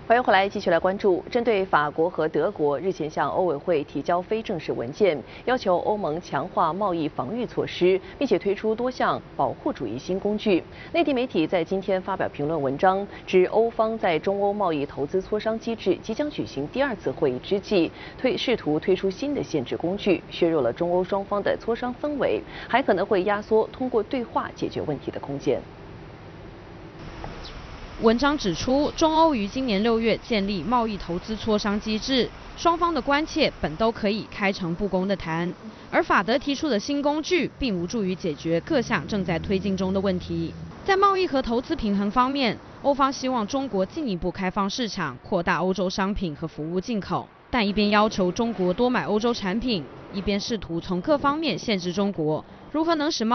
欢迎回来，继续来关注。针对法国和德国日前向欧委会提交非正式文件，要求欧盟强化贸易防御措施，并且推出多项保护主义新工具。内地媒体在今天发表评论文章，指欧方在中欧贸易投资磋商机制即将举行第2次会议之际，试图推出新的限制工具，削弱了中欧双方的磋商氛围，还可能会压缩通过对话解决问题的空间。 文章指出，中欧于今年6月建立贸易投资磋商机制，双方的关切本都可以开诚布公地谈。而法德提出的新工具，并无助于解决各项正在推进中的问题。在贸易和投资平衡方面，欧方希望中国进一步开放市场，扩大欧洲商品和服务进口，但一边要求中国多买欧洲产品，一边试图从各方面限制中国，如何能使